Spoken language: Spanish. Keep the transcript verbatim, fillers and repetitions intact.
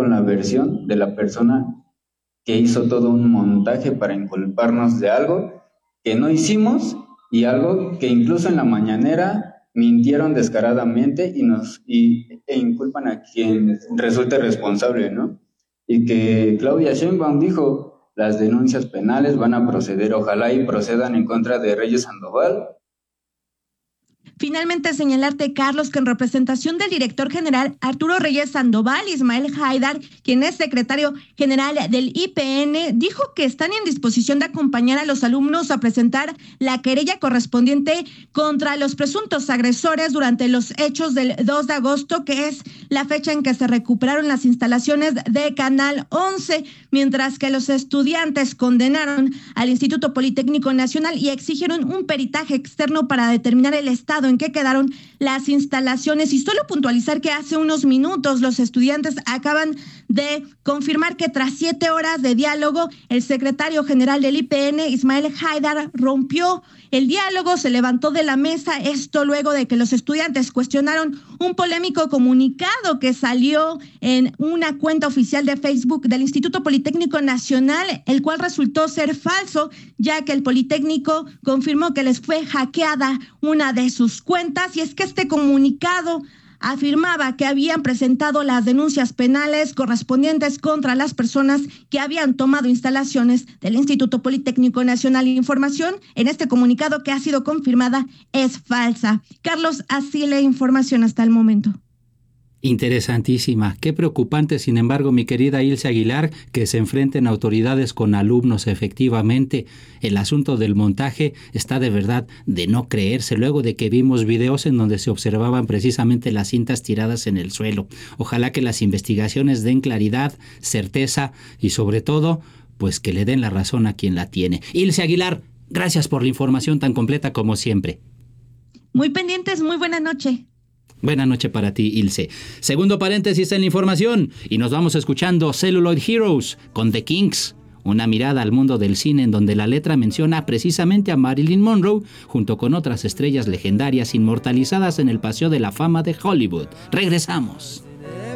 con la versión de la persona que hizo todo un montaje para inculparnos de algo que no hicimos y algo que incluso en la mañanera mintieron descaradamente y nos y, e inculpan a quien resulte responsable, ¿no? Y que Claudia Sheinbaum dijo, las denuncias penales van a proceder, ojalá y procedan en contra de Reyes Sandoval. Finalmente, señalarte, Carlos, que en representación del director general Arturo Reyes Sandoval, Ismael Haidar, quien es secretario general del I P N, dijo que están en disposición de acompañar a los alumnos a presentar la querella correspondiente contra los presuntos agresores durante los hechos del dos de agosto, que es la fecha en que se recuperaron las instalaciones de Canal once, mientras que los estudiantes condenaron al Instituto Politécnico Nacional y exigieron un peritaje externo para determinar el estado en que quedaron las instalaciones. Y solo puntualizar que hace unos minutos los estudiantes acaban de confirmar que tras siete horas de diálogo, el secretario general del I P N, Ismael Haidar, rompió el diálogo, se levantó de la mesa, esto luego de que los estudiantes cuestionaron un polémico comunicado que salió en una cuenta oficial de Facebook del Instituto Politécnico Nacional, el cual resultó ser falso, ya que el Politécnico confirmó que les fue hackeada una de sus cuentas, y es que este comunicado afirmaba que habían presentado las denuncias penales correspondientes contra las personas que habían tomado instalaciones del Instituto Politécnico Nacional. Información en este comunicado que ha sido confirmada es falsa. Carlos, así la información hasta el momento. Interesantísima. Qué preocupante, sin embargo, mi querida Ilse Aguilar, que se enfrenten autoridades con alumnos. Efectivamente, el asunto del montaje está de verdad de no creerse, luego de que vimos videos en donde se observaban precisamente las cintas tiradas en el suelo. Ojalá que las investigaciones den claridad, certeza y sobre todo, pues que le den la razón a quien la tiene. Ilse Aguilar, gracias por la información tan completa como siempre. Muy pendientes, muy buena noche. Buena noche para ti, Ilse. Segundo paréntesis en la información y nos vamos escuchando Celluloid Heroes con The Kinks. Una mirada al mundo del cine en donde la letra menciona precisamente a Marilyn Monroe junto con otras estrellas legendarias inmortalizadas en el Paseo de la Fama de Hollywood. Regresamos.